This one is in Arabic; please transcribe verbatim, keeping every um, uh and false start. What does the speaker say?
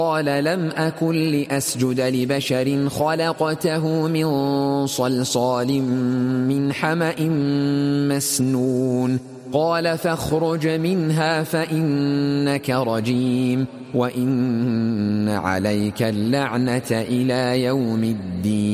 قال لم أكن لأسجد لبشر خلقته من صلصال من حمأ مسنون قال فاخرج منها فإنك رجيم وإن عليك اللعنة إلى يوم الدين.